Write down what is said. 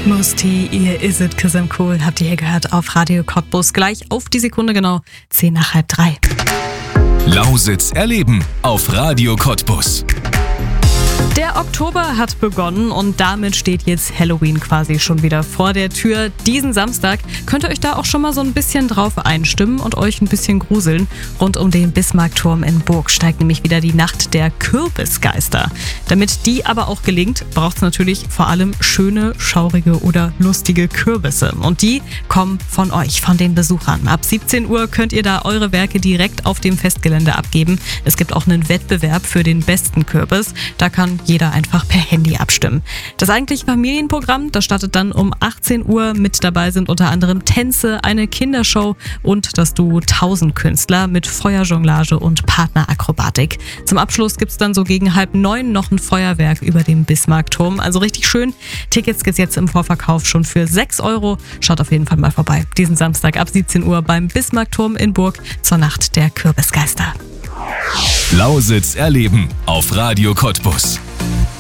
Musti, ihr Is It 'Cause I'm Cool, habt ihr hier gehört auf Radio Cottbus. Gleich auf die Sekunde genau, 2:10. Lausitz erleben auf Radio Cottbus. Der Oktober hat begonnen und damit steht jetzt Halloween quasi schon wieder vor der Tür. Diesen Samstag könnt ihr euch da auch schon mal so ein bisschen drauf einstimmen und euch ein bisschen gruseln. Rund um den Bismarckturm in Burg steigt nämlich wieder die Nacht der Kürbisgeister. Damit die aber auch gelingt, braucht es natürlich vor allem schöne, schaurige oder lustige Kürbisse. Und die kommen von euch, von den Besuchern. Ab 17 Uhr könnt ihr da eure Werke direkt auf dem Festgelände abgeben. Es gibt auch einen Wettbewerb für den besten Kürbis. Da kann jeder einfach per Handy abstimmen. Das eigentliche Familienprogramm, das startet dann um 18 Uhr. Mit dabei sind unter anderem Tänze, eine Kindershow und das Duo 1000 Künstler mit Feuerjonglage und Partnerakrobatik. Zum Abschluss gibt's dann so gegen 8:30 noch ein Feuerwerk über dem Bismarckturm. Also richtig schön. Tickets gibt's jetzt im Vorverkauf schon für 6 €. Schaut auf jeden Fall mal vorbei. Diesen Samstag ab 17 Uhr beim Bismarckturm in Burg zur Nacht der Kürbisgeister. Lausitz erleben auf Radio Cottbus.